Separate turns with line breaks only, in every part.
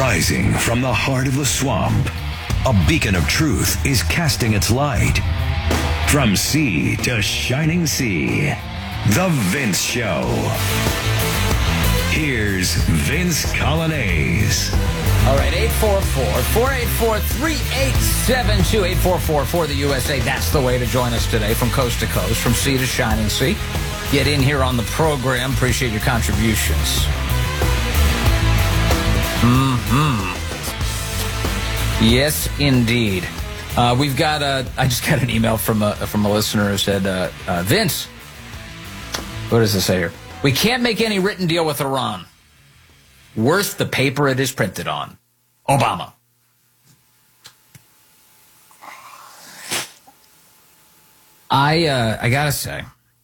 Rising from the heart of the swamp, a beacon of truth is casting its light. From sea to shining sea, The Vince Show. Here's Vince Coglianese.
All right, 844-484-3872, 844 for the USA. That's the way to join us today from coast to coast, from sea to shining sea. Get in here on the program. Appreciate your contributions. Yes, indeed. We've got I just got an email from a listener who said, Vince, what does it say here? We can't make any written deal with Iran worth the paper it is printed on. Obama. I gotta say,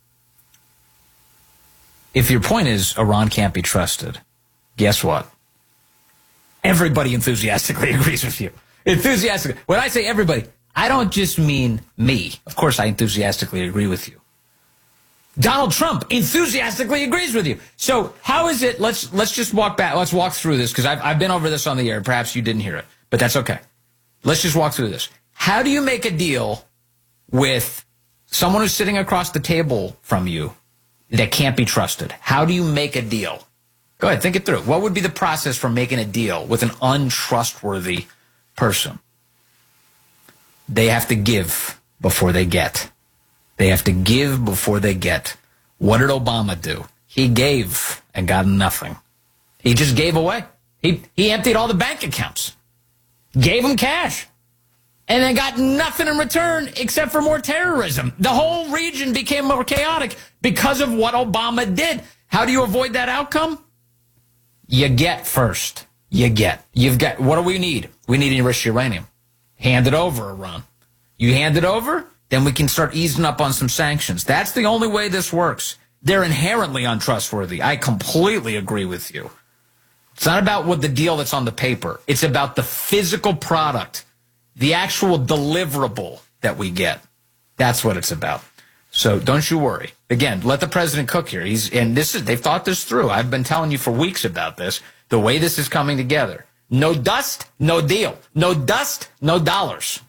if your point is Iran can't be trusted, guess what? Everybody enthusiastically agrees with you. Enthusiastically. When I say everybody, I don't just mean me. Of course, I enthusiastically agree with you. Donald Trump enthusiastically agrees with you. So how is it? Let's just walk back. Let's walk through this, because I've been over this on the air. Perhaps you didn't hear it, but that's okay. Let's just walk through this. How do you make a deal with someone who's sitting across the table from you that can't be trusted? How do you make a deal? Go ahead, think it through. What would be the process for making a deal with an untrustworthy person? They have to give before they get. They have to give before they get. What did Obama do? He gave and got nothing. He just gave away. He emptied all the bank accounts, gave them cash, and then got nothing in return except for more terrorism. The whole region became more chaotic because of what Obama did. How do you avoid that outcome? You get first. You get. You've got, what do we need? We need enriched uranium. Hand it over, Iran. You hand it over, then we can start easing up on some sanctions. That's the only way this works. They're inherently untrustworthy. I completely agree with you. It's not about what the deal that's on the paper. It's about the physical product, the actual deliverable that we get. That's what it's about. So don't you worry. Again, let the president cook here. They've thought this through. I've been telling you for weeks about this, the way this is coming together. No dust, no deal. No dust, no dollars.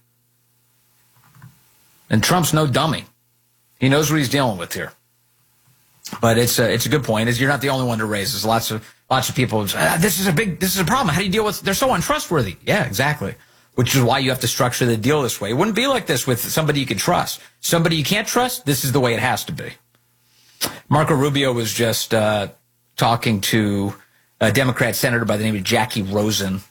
And Trump's no dummy. He knows what he's dealing with here. But it's a good point. You're not the only one to raise this. Lots of people say, this is a problem. How do you deal with? They're so untrustworthy. Yeah, exactly. Which is why you have to structure the deal this way. It wouldn't be like this with somebody you can trust. Somebody you can't trust, this is the way it has to be. Marco Rubio was just talking to a Democrat senator by the name of Jackie Rosen.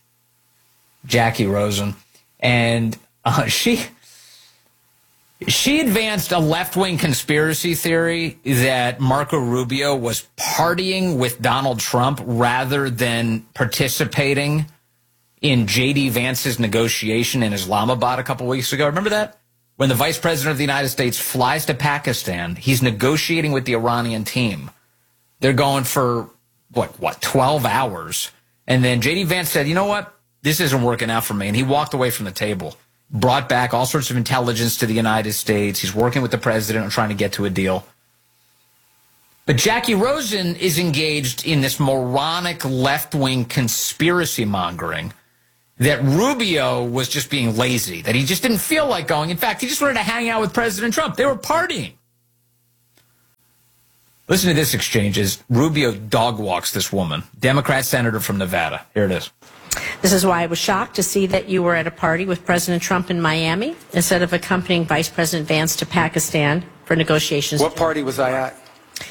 And she advanced a left-wing conspiracy theory that Marco Rubio was partying with Donald Trump rather than participating in J.D. Vance's negotiation in Islamabad a couple weeks ago. Remember that? When the vice president of the United States flies to Pakistan, he's negotiating with the Iranian team. They're going for, 12 hours. And then J.D. Vance said, you know what? This isn't working out for me. And he walked away from the table, brought back all sorts of intelligence to the United States. He's working with the president on trying to get to a deal. But Jackie Rosen is engaged in this moronic left-wing conspiracy mongering that Rubio was just being lazy, that he just didn't feel like going. In fact, he just wanted to hang out with President Trump. They were partying. Listen to this exchange as Rubio dog walks this woman, Democrat senator from Nevada. Here it is.
This is why I was shocked to see that you were at a party with President Trump in Miami instead of accompanying Vice President Vance to Pakistan for negotiations.
What party was I at?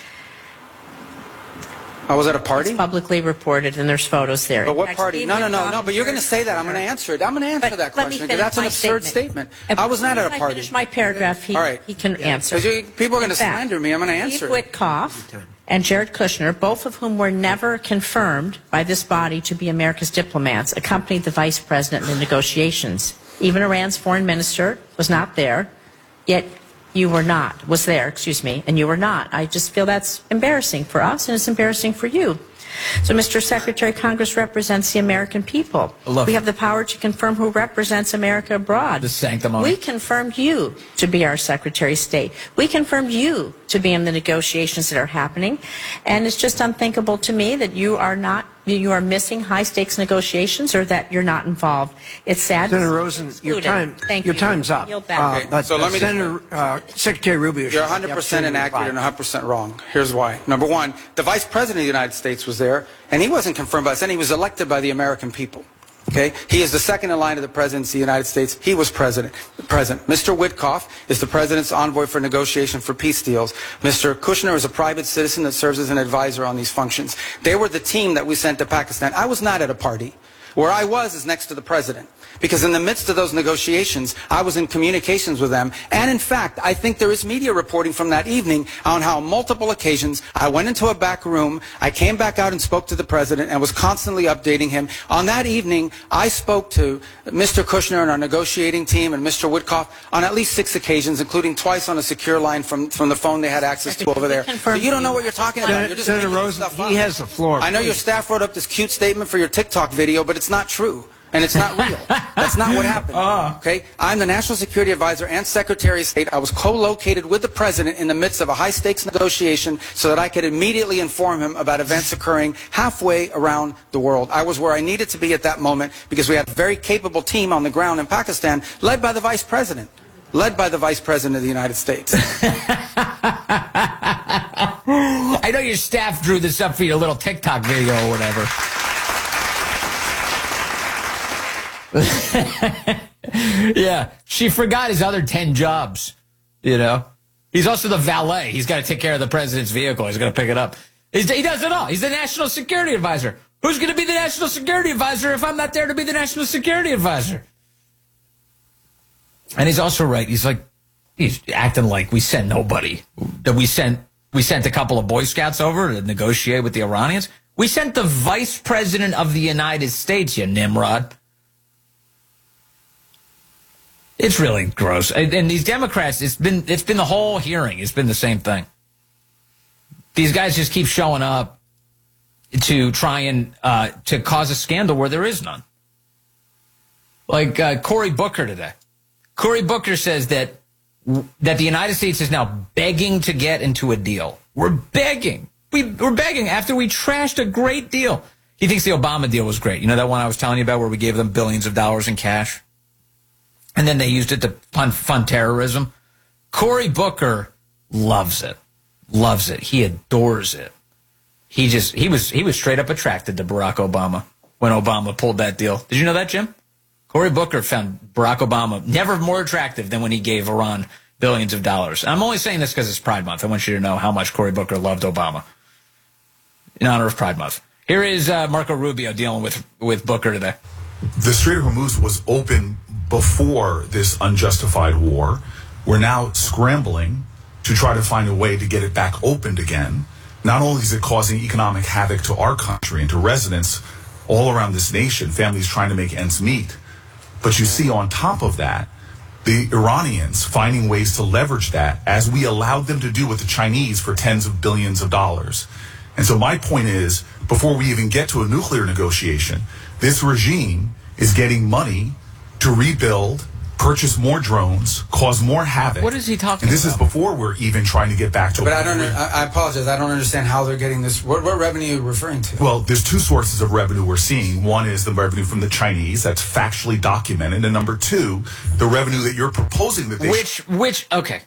I was at a party?
It's publicly reported, and there's photos there.
But what party? No, but you're going to say that. I'm going to answer it. I'm going to answer that question, because that's an absurd statement. I was not at a party.
Finish my paragraph. He can answer.
People are going to slander me. I'm going to answer
Steve Witkoff and Jared Kushner, both of whom were never confirmed by this body to be America's diplomats, accompanied the vice president in the negotiations. Even Iran's foreign minister was not there, yet you were not, was there, excuse me, and you were not. I just feel that's embarrassing for us, and it's embarrassing for you. So, Mr. Secretary, Congress represents the American people. We have the power to confirm who represents America abroad.
The sanctimony.
We confirmed you to be our Secretary of State. We confirmed you to be in the negotiations that are happening. And it's just unthinkable to me that you are not you are missing high-stakes negotiations, or that you're not involved. It's sad.
Senator Rosen, your time's up.
Okay, so let me
Secretary Rubio.
You're 100% inaccurate and 100% wrong. Here's why. Number one, the Vice President of the United States was there, and he wasn't confirmed by us, and he was elected by the American people. Okay, he is the second in line of the presidency of the United States. He was present. Mr. Witkoff is the president's envoy for negotiation for peace deals. Mr. Kushner is a private citizen that serves as an advisor on these functions. They were the team that we sent to Pakistan. I was not at a party. Where I was is next to the president. Because in the midst of those negotiations, I was in communications with them. And in fact, I think there is media reporting from that evening on how on multiple occasions I went into a back room, I came back out and spoke to the president and was constantly updating him. On that evening, I spoke to Mr. Kushner and our negotiating team and Mr. Witkoff on at least 6 occasions, including twice on a secure line from the phone they had access to over there. So you don't know what you're talking about. You're just
Senator Rosen, he has the floor.
I know your staff wrote up this cute statement for your TikTok video, but it's not true. And it's not real. That's not what happened. Okay? I'm the National Security Advisor and Secretary of State. I was co-located with the President in the midst of a high-stakes negotiation so that I could immediately inform him about events occurring halfway around the world. I was where I needed to be at that moment because we had a very capable team on the ground in Pakistan led by the Vice President. Led by the Vice President of the United States.
I know your staff drew this up for your little TikTok video or whatever. Yeah, she forgot his other 10 jobs, you know. He's also the valet. He's got to take care of the president's vehicle. He's going to pick it up. He does it all. He's the National Security Advisor. Who's going to be the National Security Advisor if I'm not there to be the National Security Advisor? And he's also right. He's acting like we sent nobody. That we sent a couple of Boy Scouts over to negotiate with the Iranians. We sent the Vice President of the United States, you Nimrod. It's really gross. And these Democrats, it's been the whole hearing. It's been the same thing. These guys just keep showing up to try and to cause a scandal where there is none. Like Cory Booker today. Cory Booker says that the United States is now begging to get into a deal. We're begging. We're begging after we trashed a great deal. He thinks the Obama deal was great. You know that one I was telling you about where we gave them billions of dollars in cash? And then they used it to fund terrorism. Cory Booker loves it. Loves it. He adores it. He was straight up attracted to Barack Obama when Obama pulled that deal. Did you know that, Jim? Cory Booker found Barack Obama never more attractive than when he gave Iran billions of dollars. And I'm only saying this because it's Pride Month. I want you to know how much Cory Booker loved Obama in honor of Pride Month. Here is Marco Rubio dealing with Booker today.
The Strait of Hormuz was open before this unjustified war. We're now scrambling to try to find a way to get it back opened again. Not only is it causing economic havoc to our country and to residents all around this nation, families trying to make ends meet, but you see on top of that, the Iranians finding ways to leverage that as we allowed them to do with the Chinese for tens of billions of dollars. And so my point is, before we even get to a nuclear negotiation, this regime is getting money to rebuild, purchase more drones, cause more havoc.
What is he talking about?
And this is before we're even trying to get back to.
But I apologize. I don't understand how they're getting this. What revenue are you referring to?
Well, there's 2 sources of revenue we're seeing. One is the revenue from the Chinese. That's factually documented. And number 2, the revenue that you're proposing that they...
Okay.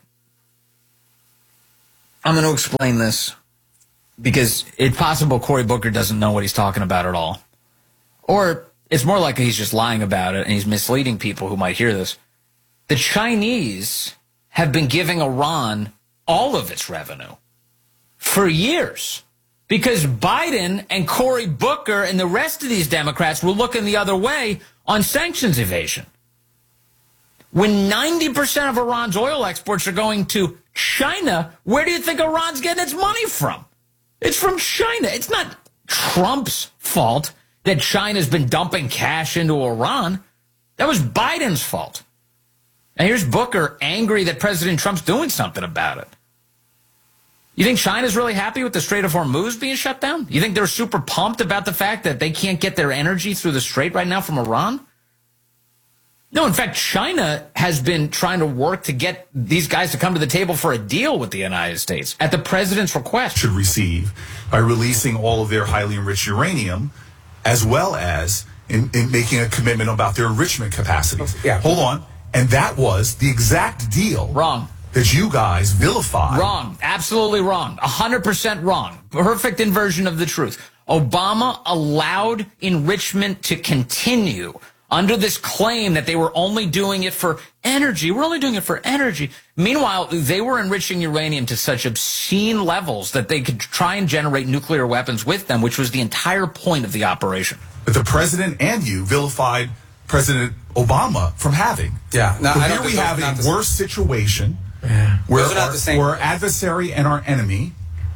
I'm going to explain this because it's possible Cory Booker doesn't know what he's talking about at all. Or it's more likely he's just lying about it and he's misleading people who might hear this. The Chinese have been giving Iran all of its revenue for years because Biden and Cory Booker and the rest of these Democrats were looking the other way on sanctions evasion. When 90% of Iran's oil exports are going to China, where do you think Iran's getting its money from? It's from China. It's not Trump's fault that China's been dumping cash into Iran. That was Biden's fault. And here's Booker angry that President Trump's doing something about it. You think China's really happy with the Strait of Hormuz being shut down? You think they're super pumped about the fact that they can't get their energy through the strait right now from Iran? No, in fact, China has been trying to work to get these guys to come to the table for a deal with the United States at the president's request.
Should receive by releasing all of their highly enriched uranium as well as in making a commitment about their enrichment capacities.
Yeah.
Hold on. And that was the exact deal.
Wrong.
That you guys vilified.
Wrong. Absolutely wrong. 100% wrong. Perfect inversion of the truth. Obama allowed enrichment to continue under this claim that they were only doing it for energy. We're only doing it for energy. Meanwhile, they were enriching uranium to such obscene levels that they could try and generate nuclear weapons with them, which was the entire point of the operation.
But the president and you vilified President Obama from having.
Yeah.
No, so here we have a worse situation where our adversary and our enemy,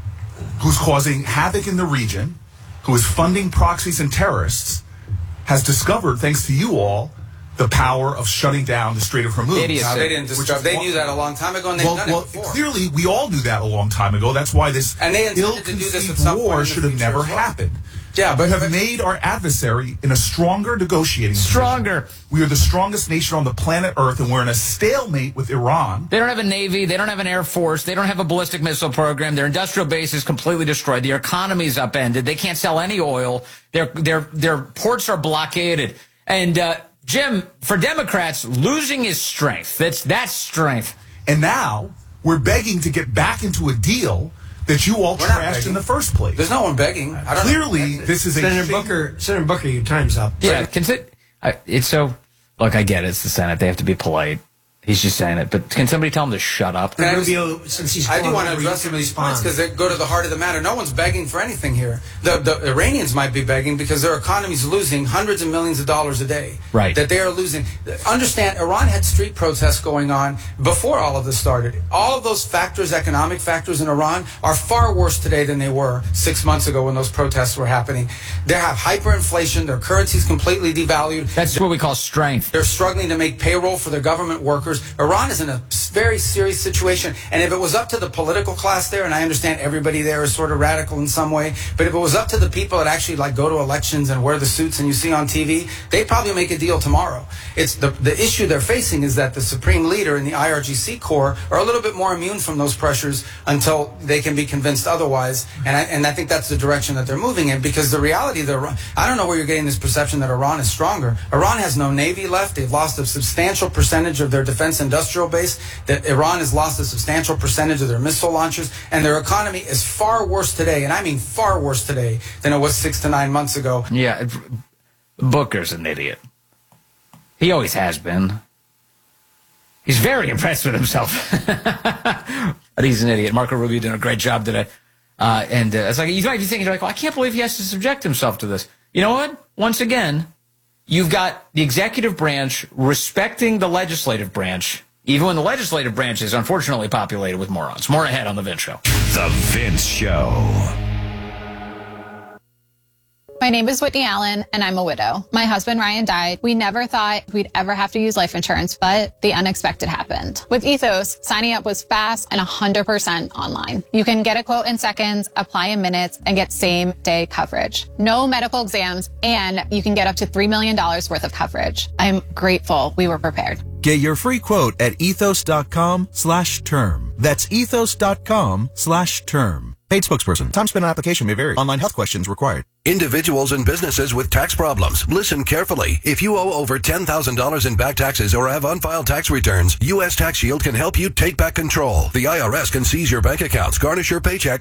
who's causing havoc in the region, who is funding proxies and terrorists, has discovered, thanks to you all, the power of shutting down the Strait of Hormuz.
No, they didn't discover. They knew that a long time ago, and they've done it before.
Clearly, we all knew that a long time ago. That's why this ill-conceived war should have never happened.
Yeah, but
have made our adversary in a stronger negotiating position. We are the strongest nation on the planet Earth, and we're in a stalemate with Iran.
They don't have a Navy. They don't have an Air Force. They don't have a ballistic missile program. Their industrial base is completely destroyed. Their economy's upended. They can't sell any oil. Their ports are blockaded. And, Jim, for Democrats, losing is strength. That's strength.
And now we're begging to get back into a deal that you all trashed in the first place.
There's no one begging.
Clearly, this is
Senator Booker, your time's up.
Yeah, it's so. Look, I get it. It's the Senate. They have to be polite. He's just saying it. But can somebody tell him to shut up?
Rubio, since he's
I do want to address some of these points because they go to the heart of the matter. No one's begging for anything here. The Iranians might be begging because their economy's losing hundreds of millions of dollars a day.
Right.
That they are losing. Understand, Iran had street protests going on before all of this started. All of those factors, economic factors in Iran, are far worse today than they were 6 months ago when those protests were happening. They have hyperinflation. Their currency's completely devalued.
That's what we call strength.
They're struggling to make payroll for their government workers. Iran is in a very serious situation, and if it was up to the political class there, and I understand everybody there is sort of radical in some way, but if it was up to the people that actually go to elections and wear the suits and you see on TV, they'd probably make a deal tomorrow. It's the issue they're facing is that the supreme leader and the IRGC Corps are a little bit more immune from those pressures until they can be convinced otherwise, and I think that's the direction that they're moving in, because the reality that I don't know where you're getting this perception that Iran is stronger. Iran has no navy left. They've lost a substantial percentage of their defense industrial base, that Iran has lost a substantial percentage of their missile launchers, and their economy is far worse today, and I mean far worse today, than it was 6 to 9 months ago.
Yeah, Booker's an idiot. He always has been. He's very impressed with himself. But he's an idiot. Marco Rubio did a great job today. It's like, you might be thinking, well, I can't believe he has to subject himself to this. You know what? Once again, you've got the executive branch respecting the legislative branch, even when the legislative branch is unfortunately populated with morons. More ahead on The Vince Show.
The Vince Show.
My name is Whitney Allen, and I'm a widow. My husband, Ryan, died. We never thought we'd ever have to use life insurance, but the unexpected happened. With Ethos, signing up was fast and 100% online. You can get a quote in seconds, apply in minutes, and get same-day coverage. No medical exams, and you can get up to $3 million worth of coverage. I'm grateful we were prepared.
Get your free quote at ethos.com/term. That's ethos.com/term. Paid spokesperson. Time spent on application may vary. Online health questions required.
Individuals and businesses with tax problems, listen carefully. If you owe over $10,000 in back taxes or have unfiled tax returns, U.S. Tax Shield can help you take back control. The IRS can seize your bank accounts, garnish your paycheck,